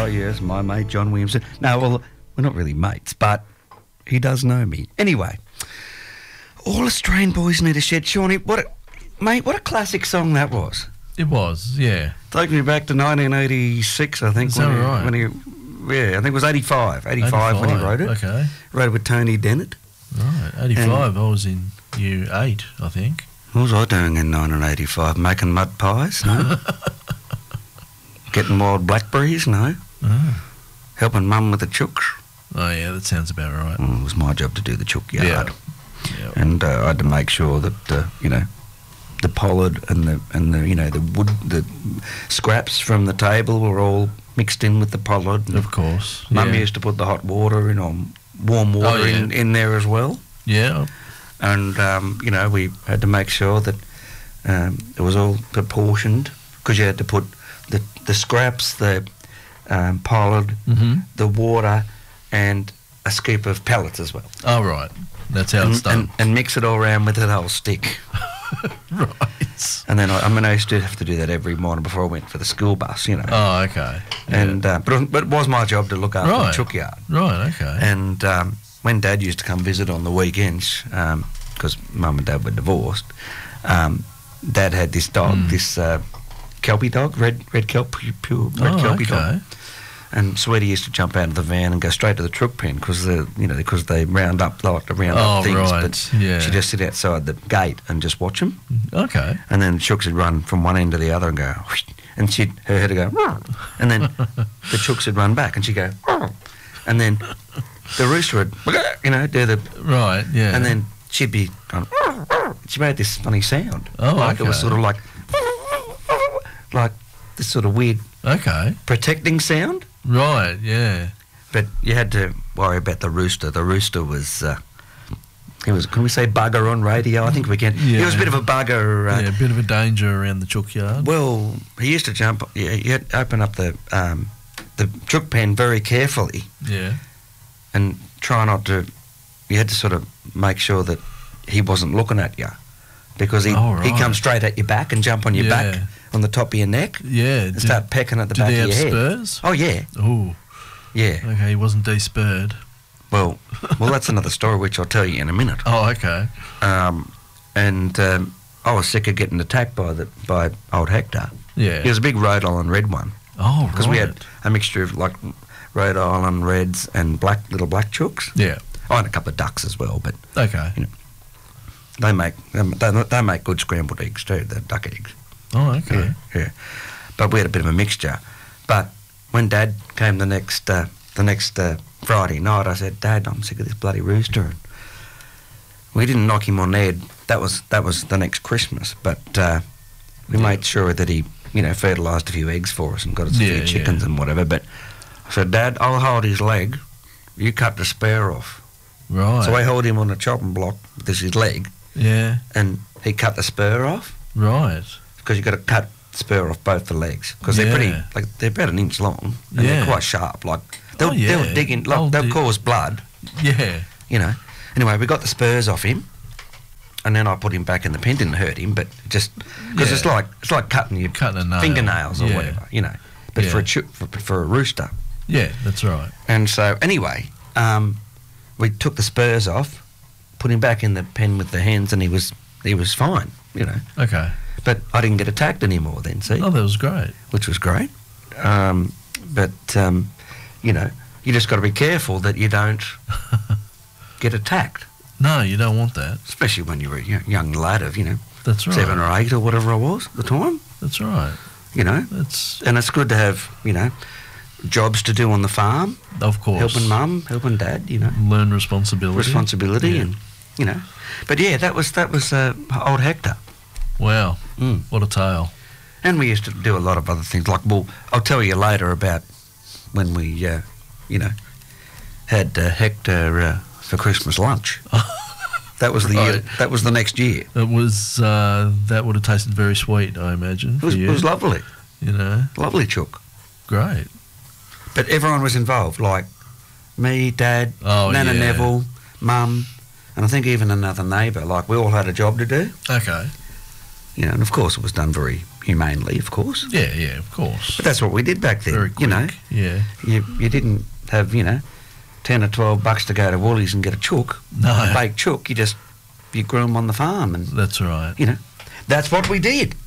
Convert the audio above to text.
Oh, yes, my mate, John Williamson. No, well, we're not really mates, but he does know me. Anyway, All Australian Boys Need a Shed. Shawnee, what a classic song that was. It was, yeah. Take me back to 1986, I think. Is that right? Yeah, I think it was 85 when he wrote it. Okay. Wrote it with Tony Dennett. Right, 85, I was in year 8, I think. What was I doing in 1985? Making mud pies? No. Getting wild blackberries? No. Oh. Helping Mum with the chooks? Oh, yeah, that sounds about right. It was my job to do the chook yard. Yeah. And I had to make sure that, the pollard and the wood, the scraps from the table were all mixed in with the pollard. Of course. Mum used to put the hot water in, warm water in there as well. Yeah. And, we had to make sure that it was all proportioned, because you had to put the scraps, the pollard, the water, and a scoop of pellets as well. Oh, right. That's how it's done. And mix it all around with that whole stick. Right. And then I used to have to do that every morning before I went for the school bus, Oh, okay. Yeah. And but it was my job to look after the chook yard. Right, okay. And when Dad used to come visit on the weekends, because Mum and Dad were divorced, Dad had this dog, this Kelpie dog, red Kelpie Kelpie dog. And Sweetie used to jump out of the van and go straight to the chook pen because they round up things. Right. But she'd just sit outside the gate and just watch them. Okay. And then the chooks would run from one end to the other and go, and her head would go, and then the chooks would run back and she'd go, and then the rooster would, do the right, yeah, and then she'd be going, she made this funny sound. It was sort of like this sort of weird protecting sound. Right, yeah. But you had to worry about the rooster. The rooster was, can we say bugger on radio? I think we can. Yeah. He was a bit of a bugger. A bit of a danger around the chook yard. Well, he used to jump, you had to open up the chook pen very carefully. Yeah. And try not to, you had to sort of make sure that he wasn't looking at you. Because he'd come straight at your back and jump on your back, on the top of your neck. Yeah. And start pecking at the back of your head. Did he have spurs? Oh, yeah. Oh. Yeah. Okay, he wasn't despurred. Well, that's another story which I'll tell you in a minute. Oh, okay. And I was sick of getting attacked by old Hector. Yeah. He was a big Rhode Island Red one. Oh, right. Because we had a mixture of like Rhode Island Reds and little black chooks. Yeah. I had a couple of ducks as well, but okay. They make good scrambled eggs too, the duck eggs. Oh, okay. Yeah. But we had a bit of a mixture. But when Dad came the next Friday night, I said, Dad, I'm sick of this bloody rooster. And we didn't knock him on the head. That was the next Christmas. But we made sure that he, fertilised a few eggs for us and got us a few chickens and whatever. But I said, Dad, I'll hold his leg. You cut the spur off. Right. So I held him on a chopping block. This is his leg. Yeah. And he cut the spur off. Right. Because you've got to cut spur off both the legs. Because they're pretty, they're about an inch long. And they're quite sharp. They'll dig in, they'll cause blood. Yeah. Anyway, we got the spurs off him. And then I put him back in the pen. Didn't hurt him, but just, because it's like cutting your fingernails or whatever, But for a rooster. Yeah, that's right. And so, anyway, we took the spurs off, put him back in the pen with the hens, and he was fine, Okay. But I didn't get attacked anymore then, see? Oh, that was great. Which was great. You just got to be careful that you don't get attacked. No, you don't want that. Especially when you're a young lad of, that's right. 7 or 8 or whatever I was at the time. That's right. And it's good to have, jobs to do on the farm. Of course. Helping Mum, helping Dad, Learn responsibility. And, But yeah, that was old Hector. Wow. What a tale. And we used to do a lot of other things. I'll tell you later about when we, had Hector for Christmas lunch. That was the year. That was the next year. It was. That would have tasted very sweet, I imagine. It was lovely. Lovely chook. Great. But everyone was involved, like me, Dad, Nana Neville, Mum, and I think even another neighbour. Like we all had a job to do. Okay. And of course it was done very, humanely, of course. Yeah, yeah, of course. But that's what we did back then. Very quick. You know, Yeah. you didn't have, you know, 10 or 12 bucks to go to Woolies and get a chook, No. a baked chook. You grew them on the farm, and That's right. you know, that's what we did.